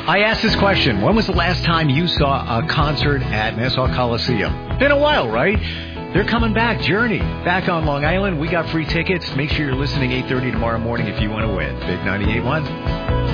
I asked this question. When was the last time you saw a concert at Nassau Coliseum? Been a while, right? They're coming back. Journey. Back on Long Island. We got free tickets. Make sure you're listening 8:30 tomorrow morning if you want to win. Big 98.1.